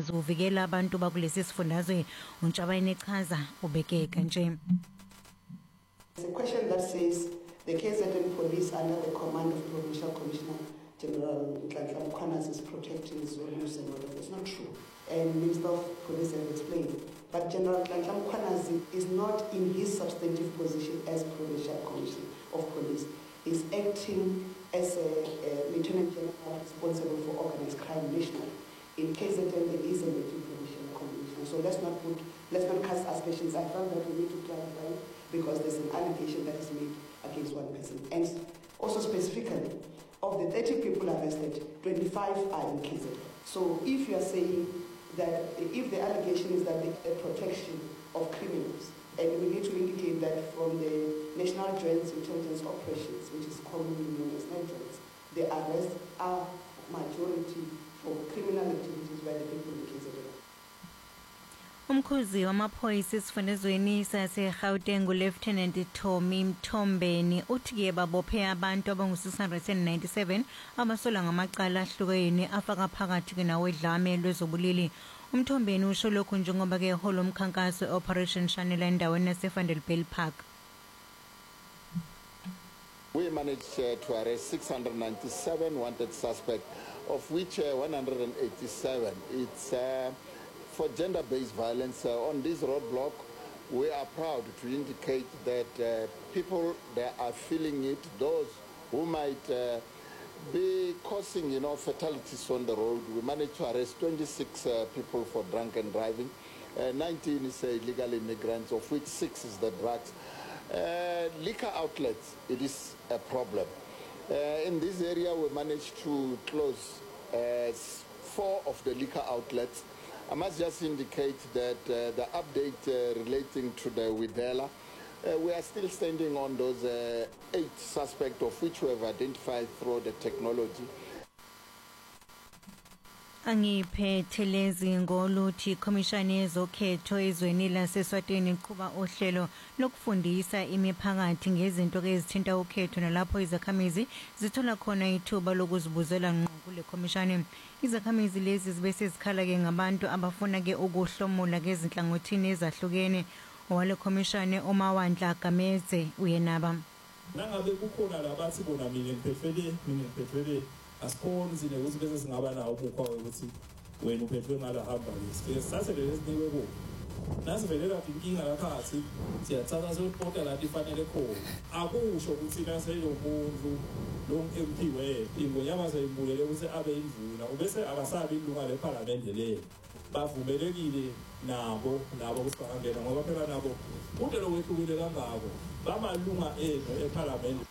umsakazo uvikela abantu bakulesi sifundazwe. uNtshabayeni echaza ubeke kanje. It's a question that says the KZN police under the command of Provincial Commissioner General Nhlanhla Mkhwanazi is protecting Zulus and whatever. It's not true. And Minister of Police have explained. But General Nhlanhla Mkhwanazi is not in his substantive position as Provincial Commissioner of Police. He's acting as a Lieutenant General responsible for organized crime national. In KZN, there is a Provincial Commissioner. So let's not cast aspersions. I felt that we need to clarify because there's an allegation that is made against one person. And also specifically, of the 30 people arrested, 25 are in KZN. So if you are saying that if the allegation is that the protection of criminals, and we need to indicate that from the National Joint Intelligence Operations, which is commonly known as NIJOINS, the arrests are majority for criminal activities by the people in KZN. Umkhuzi wamaphoyisa esifundazweni sase-Gauteng uLieutenant Tommy Mthombeni uthi-ke babophe abantu abangu-697 abasolwa ngamacala ahlukene afaka phakathi nawedlame lwezobulili. Umthombeni usho lokhu njengoba-ke ehola umkhankaso we-Operation Shanela endaweni yaseVanderbijl Park. We managed to arrest 697 wanted suspects, of which 187 it's for gender-based violence. On this roadblock, we are proud to indicate that people that are feeling it, those who might be causing, fatalities on the road. We managed to arrest 26 people for drunken driving. 19 is illegal immigrants, of which 6 is the drugs. Liquor outlets, it is a problem. In this area, we managed to close 4 of the liquor outlets. I must just indicate that the update relating to the Widela, we are still standing on those 8 suspects, of which we have identified through the technology. Angiphethelezi ngoluthi Komishani yezokhetho ezweni laseSwatini iqhuba uhlelo lokufundisa imiphakathi ngezinto ezithinta ukhetho nalapho izakhamizi zithola khona ithuba lokuzibuzela ngqo kule komishani. Izakhamizi lezi zibe sezikhala ke ngabantu abafuna ke ukuhlomula ngezinhlangothini ezahlukene. Owale komishani uMawandla Gameze uyenaba. Nangabe kukhona labathi bona mina ngiphethelwe asikhoni zine ukuthi bese singaba nawo ubukho ukuthi wena uphethwe ngala hamba lesike sasele lesinikwe ku nasivelela inkinga lakhathi siyathatha soreporta la ifanele khona akusho ukuthi naselo muntu lo MP we ingonyama sayibulele ukuthi abe indvuna ubese abasabi ilunga leParliament le bavumelekile nabo ukuthi bangena ngoba phela nabo udelo wehlukile kangako bamalunga eParliament.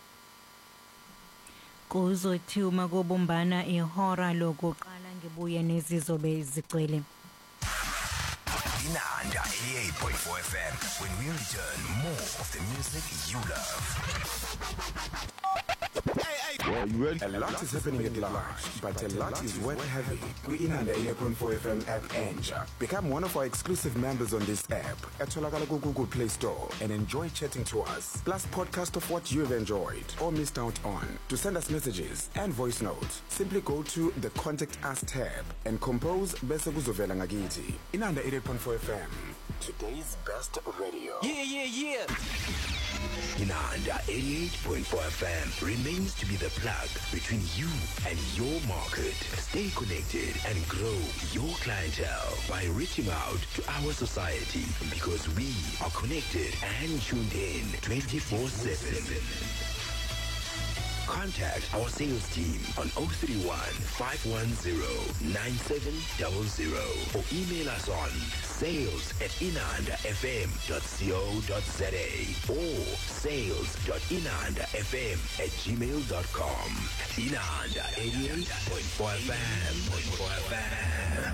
Kuzothi uma kubumbana ihora lokuqala ngibuye nezizobe zigcwele. Inanda 88.4 FM. When we return, more of the music you love. Well, you ready? A lot is happening at large, but a lot is worth having. We Inanda 88.4 FM app Enja. Become one of our exclusive members on this app at Tolakala Google Play Store and enjoy chatting to us. Plus podcast of what you have enjoyed or missed out on. To send us messages and voice notes, simply go to the Contact Us tab and compose Bese Kuzovela Ngakiti. Inanda 88.4 FM. Today's best radio. Yeah. Inanda 88.4 FM remains to be the plug between you and your market. Stay connected and grow your clientele by reaching out to our society because we are connected and tuned in 24/7. Contact our sales team on 031 510 9700 or email us on sales@inandafm.co.za or sales.inandafm@gmail.com. Inanda 88.4 FM.